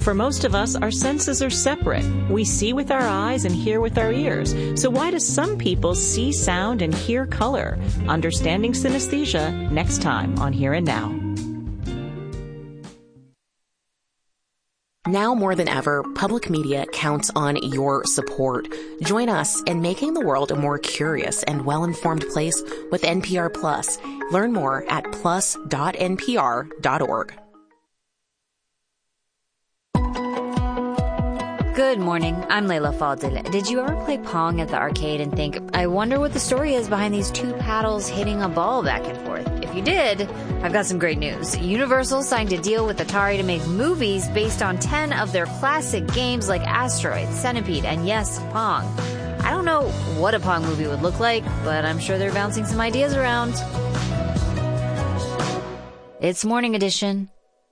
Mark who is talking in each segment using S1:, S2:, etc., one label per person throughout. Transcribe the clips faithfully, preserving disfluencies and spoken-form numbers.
S1: For most of us, our senses are separate. We see with our eyes and hear with our ears. So why do some people see sound and hear color? Understanding synesthesia next time on Here and Now.
S2: Now more than ever, public media counts on your support. Join us in making the world a more curious and well-informed place with N P R Plus. Learn more at plus dot n p r dot org.
S3: Good morning. I'm Layla Fadil. Did you ever play Pong at the arcade and think, I wonder what the story is behind these two paddles hitting a ball back and forth? If you did, I've got some great news. Universal signed a deal with Atari to make movies based on ten of their classic games like Asteroid, Centipede, and yes, Pong. I don't know what a Pong movie would look like, but I'm sure they're bouncing some ideas around. It's Morning Edition.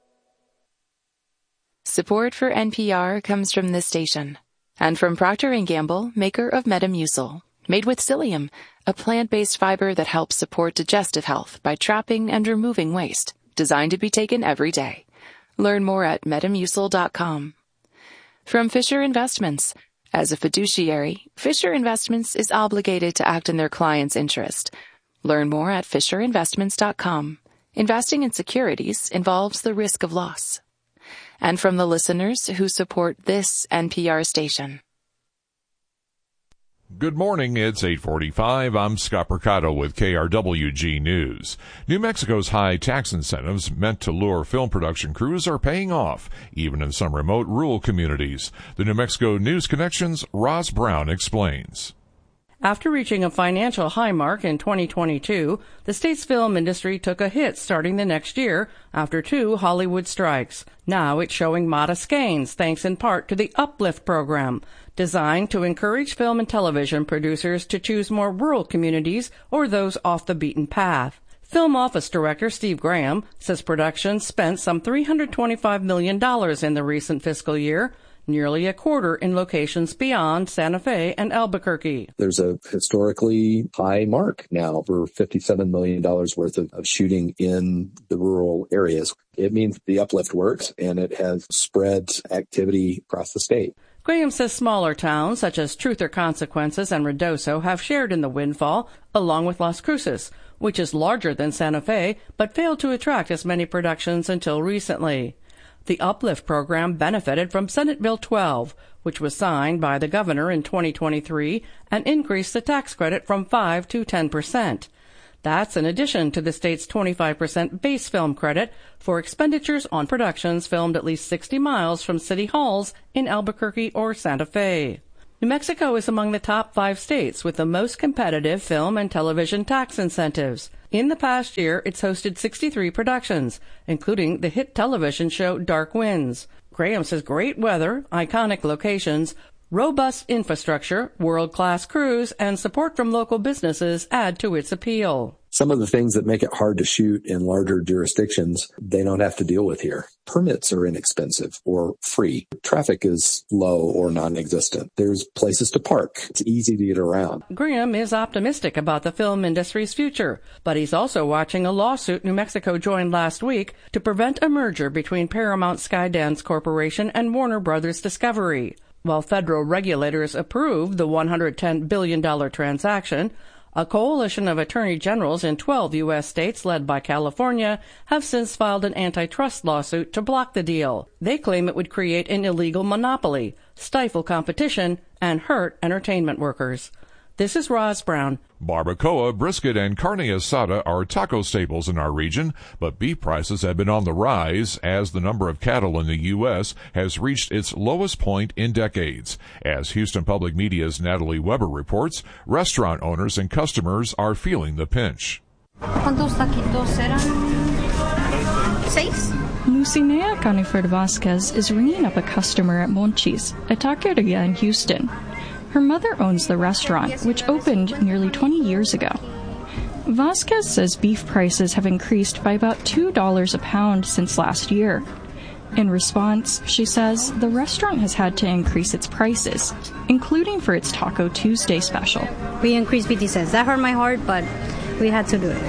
S4: Support for N P R comes from this station and from Procter and Gamble, maker of Metamucil, made with psyllium, a plant-based fiber that helps support digestive health by trapping and removing waste, designed to be taken every day. Learn more at metamucil dot com. From Fisher Investments. As a fiduciary, Fisher Investments is obligated to act in their client's interest. Learn more at fisher investments dot com. Investing in securities involves the risk of loss. And from the listeners who support this N P R station.
S5: Good morning. It's eight forty-five. I'm Scott Mercado with K R W G News. New Mexico's high tax incentives meant to lure film production crews are paying off, even in some remote rural communities. The New Mexico News Connection's Roz Brown explains.
S6: After reaching a financial high mark in twenty twenty-two, the state's film industry took a hit starting the next year after two Hollywood strikes. Now it's showing modest gains, thanks in part to the Uplift program, designed to encourage film and television producers to choose more rural communities or those off the beaten path. Film Office Director Steve Graham says production spent some three hundred twenty-five million dollars in the recent fiscal year, nearly a quarter in locations beyond Santa Fe and Albuquerque.
S7: There's a historically high mark now for fifty-seven million dollars worth of, of shooting in the rural areas. It means the uplift works, and it has spread activity across the state.
S6: Graham says smaller towns such as Truth or Consequences and Ruidoso have shared in the windfall, along with Las Cruces, which is larger than Santa Fe, but failed to attract as many productions until recently. The Uplift program benefited from Senate Bill twelve, which was signed by the governor in twenty twenty-three and increased the tax credit from five to ten percent. That's in addition to the state's twenty-five percent base film credit for expenditures on productions filmed at least sixty miles from city halls in Albuquerque or Santa Fe. New Mexico is among the top five states with the most competitive film and television tax incentives. In the past year, it's hosted sixty-three productions, including the hit television show Dark Winds. Graham says great weather, iconic locations, robust infrastructure, world-class crews, and support from local businesses add to its appeal.
S7: Some of the things that make it hard to shoot in larger jurisdictions, they don't have to deal with here. Permits are inexpensive or free. Traffic is low or non-existent. There's places to park. It's easy to get around.
S6: Graham is optimistic about the film industry's future, but he's also watching a lawsuit New Mexico joined last week to prevent a merger between Paramount Skydance Corporation and Warner Brothers Discovery. While federal regulators approved the one hundred ten billion dollars transaction, a coalition of attorney generals in twelve U S states led by California have since filed an antitrust lawsuit to block the deal. They claim it would create an illegal monopoly, stifle competition, and hurt entertainment workers. This is Roz Brown.
S5: Barbacoa, brisket, and carne asada are taco staples in our region, but beef prices have been on the rise as the number of cattle in the U S has reached its lowest point in decades. As Houston Public Media's Natalie Weber reports, restaurant owners and customers are feeling the pinch.
S8: ¿Cuántos taquitos eran? Seis?
S9: Lucinea Caniford Vasquez is ringing up a customer at Monchi's, a taqueria in Houston. Her mother owns the restaurant, which opened nearly twenty years ago. Vasquez says beef prices have increased by about two dollars a pound since last year. In response, she says the restaurant has had to increase its prices, including for its Taco Tuesday special.
S8: We increased fifty cents. That hurt my heart, but we had to do it.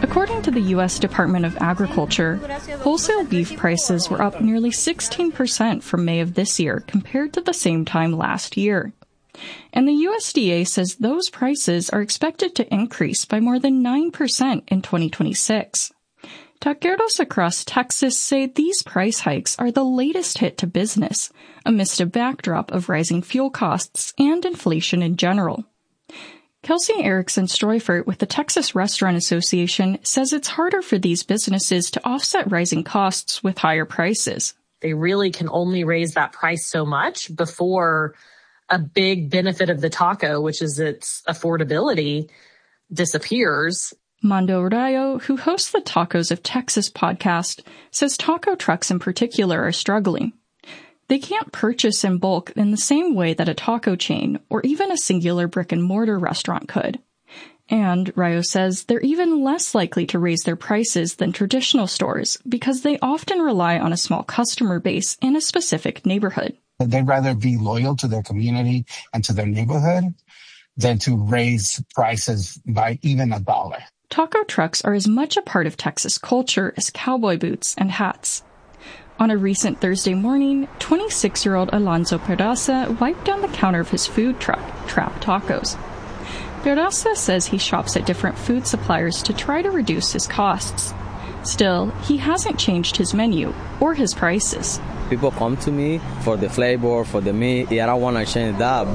S9: According to the U S Department of Agriculture, wholesale beef prices were up nearly sixteen percent from May of this year compared to the same time last year. And the U S D A says those prices are expected to increase by more than nine percent in twenty twenty-six. Taqueros across Texas say these price hikes are the latest hit to business, amidst a backdrop of rising fuel costs and inflation in general. Kelsey Erickson Streufert with the Texas Restaurant Association says it's harder for these businesses to offset rising costs with higher prices.
S10: They really can only raise that price so much before a big benefit of the taco, which is its affordability, disappears.
S9: Mondo Rayo, who hosts the Tacos of Texas podcast, says taco trucks in particular are struggling. They can't purchase in bulk in the same way that a taco chain or even a singular brick-and-mortar restaurant could. And, Rayo says, they're even less likely to raise their prices than traditional stores because they often rely on a small customer base in a specific neighborhood.
S11: They'd rather be loyal to their community and to their neighborhood than to raise prices by even a dollar.
S9: Taco trucks are as much a part of Texas culture as cowboy boots and hats. On a recent Thursday morning, twenty-six-year-old Alonso Peraza wiped down the counter of his food truck, Trap Tacos. Peraza says he shops at different food suppliers to try to reduce his costs. Still, he hasn't changed his menu or his prices.
S12: People come to me for the flavor, for the meat. I don't want to change that.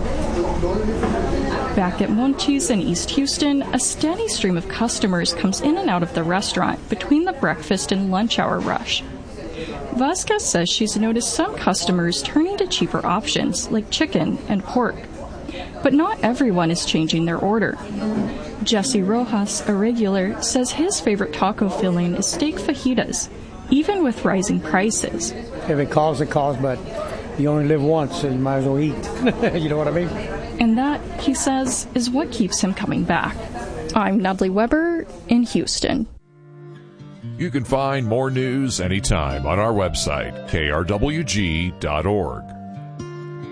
S9: Back at Monchis in East Houston, a steady stream of customers comes in and out of the restaurant between the breakfast and lunch hour rush. Vasquez says she's noticed some customers turning to cheaper options like chicken and pork. But not everyone is changing their order. Jesse Rojas, a regular, says his favorite taco filling is steak fajitas, even with rising prices.
S13: If it costs, it costs, but you only live once, so you might as well eat. You know what I mean?
S9: And that, he says, is what keeps him coming back. I'm Natalie Weber in Houston.
S5: You can find more news anytime on our website, K R W G dot org.